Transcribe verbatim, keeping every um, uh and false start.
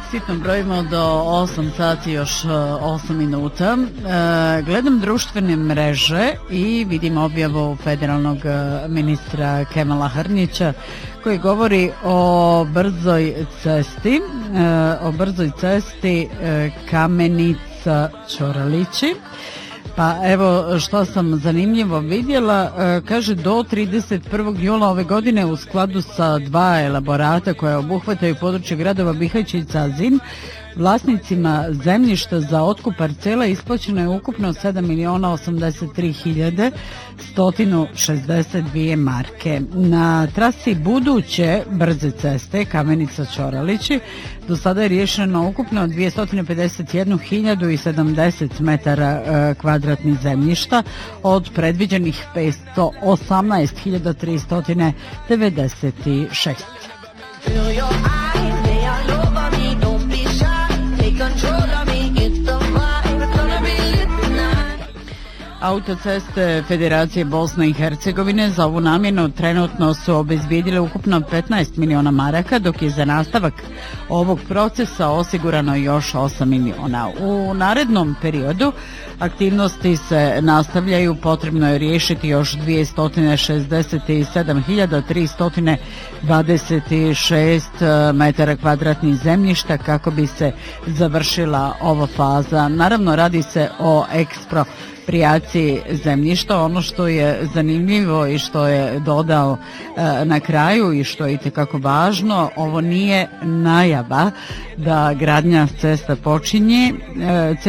Sitno brojimo do osam sati još osam minuta. E, gledam društvene mreže i vidim objavu federalnog ministra Kemala Hrnića koji govori o brzoj cesti, e, o brzoj cesti e, Kamenica Ćoralići. Pa evo što sam zanimljivo vidjela, kaže do trideset prvog jula ove godine u skladu sa dva elaborata koja obuhvataju područje gradova Bihać i Cazin, vlasnicima zemljišta za otkup parcela isplaćeno je ukupno sedam miliona osamdeset tri hiljade sto šezdeset dvije marke. Na trasi buduće brze ceste Kamenica Ćoralići do sada je riješeno ukupno dvjesto pedeset jednu hiljadu sedamdeset metara kvadratnih zemljišta od predviđenih petsto osamnaest hiljada tristo devedeset šest. Autoceste Federacije Bosne i Hercegovine za ovu namjenu trenutno su obezbijedile ukupno petnaest miliona maraka, dok je za nastavak ovog procesa osigurano još osam miliona. U narednom periodu aktivnosti se nastavljaju, potrebno je riješiti još dvjesto šezdeset sedam hiljada tristo dvadeset šest metara kvadratnih zemljišta kako bi se završila ova faza. Naravno, radi se o eksproprijaciji zemljišta. Ono što je zanimljivo i što je dodao e, na kraju i što je itekako važno, ovo nije najava da gradnja cesta počinje. E,